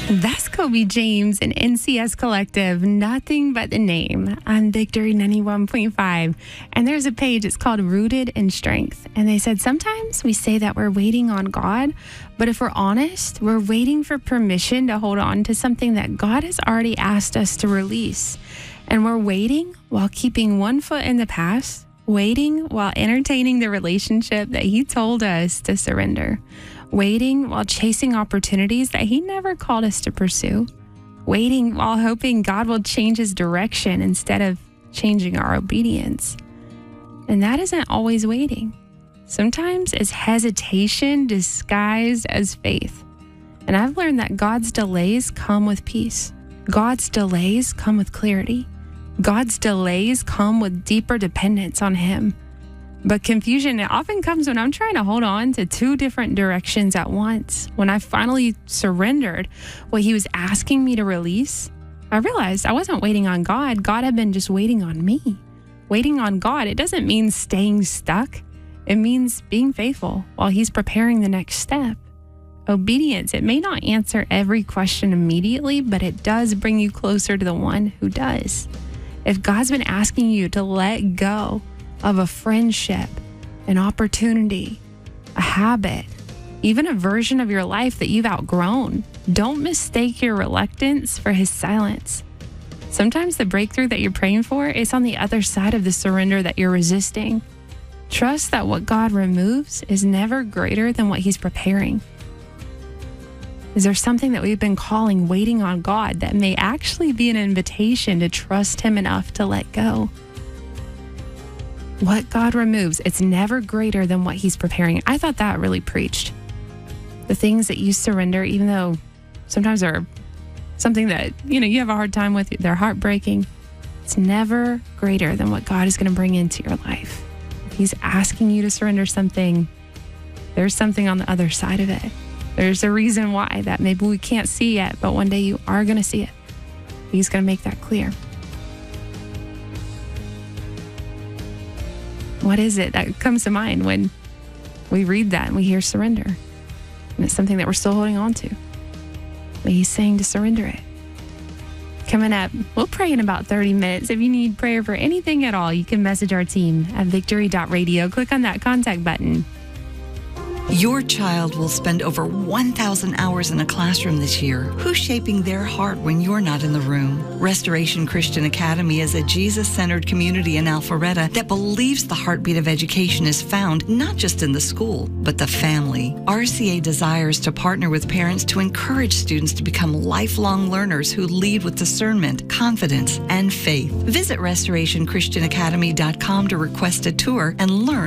That's Kobe James and NCS Collective, Nothing But the Name on Victory 91.5. And there's a page, it's called Rooted in Strength. And they said sometimes we say that we're waiting on God, but if we're honest, we're waiting for permission to hold on to something that God has already asked us to release. And we're waiting while keeping one foot in the past, waiting while entertaining the relationship that He told us to surrender. Waiting while chasing opportunities that He never called us to pursue. Waiting while hoping God will change His direction instead of changing our obedience. And that isn't always waiting. Sometimes it's hesitation disguised as faith. And I've learned that God's delays come with peace. God's delays come with clarity. God's delays come with deeper dependence on Him. But confusion, it often comes when I'm trying to hold on to two different directions at once. When I finally surrendered what He was asking me to release, I realized I wasn't waiting on God. God had been just waiting on me. Waiting on God, it doesn't mean staying stuck. It means being faithful while He's preparing the next step. Obedience, it may not answer every question immediately, but it does bring you closer to the one who does. If God's been asking you to let go of a friendship, an opportunity, a habit, even a version of your life that you've outgrown, don't mistake your reluctance for His silence. Sometimes the breakthrough that you're praying for is on the other side of the surrender that you're resisting. Trust that what God removes is never greater than what He's preparing. Is there something that we've been calling waiting on God that may actually be an invitation to trust Him enough to let go? What God removes, it's never greater than what He's preparing. I thought that really preached. The things that you surrender, even though sometimes they're something that, you have a hard time with, they're heartbreaking, it's never greater than what God is going to bring into your life. If He's asking you to surrender something, there's something on the other side of it. There's a reason why that maybe we can't see yet, but one day you are going to see it. He's going to make that clear. What is it that comes to mind when we read that and we hear surrender? And it's something that we're still holding on to. But He's saying to surrender it. Coming up, we'll pray in about 30 minutes. If you need prayer for anything at all, you can message our team at victory.radio. Click on that contact button. Your child will spend over 1,000 hours in a classroom this year. Who's shaping their heart when you're not in the room? Restoration Christian Academy is a Jesus-centered community in Alpharetta that believes the heartbeat of education is found not just in the school, but the family. RCA desires to partner with parents to encourage students to become lifelong learners who lead with discernment, confidence, and faith. Visit restorationchristianacademy.com to request a tour and learn